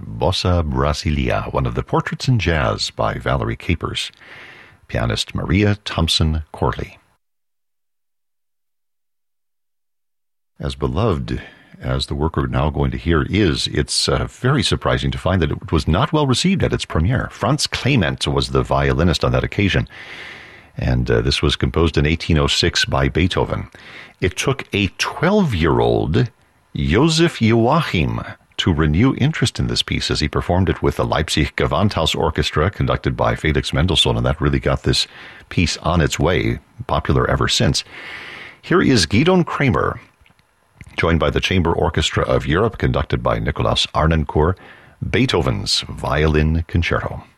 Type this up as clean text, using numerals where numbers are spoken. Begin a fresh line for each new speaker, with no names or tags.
Bossa Brasilia, one of the portraits in jazz by Valerie Capers, pianist Maria Thompson Corley. As beloved as the work we're now going to hear is, it's very surprising to find that it was not well received at its premiere. Franz Clement was the violinist on that occasion, and this was composed in 1806 by Beethoven. It took a 12-year-old Josef Joachim to renew interest in this piece as he performed it with the Leipzig Gewandhaus Orchestra, conducted by Felix Mendelssohn, and that really got this piece on its way, popular ever since. Here is Gidon Kremer, joined by the Chamber Orchestra of Europe, conducted by Nikolaus Arnoncourt, Beethoven's Violin Concerto.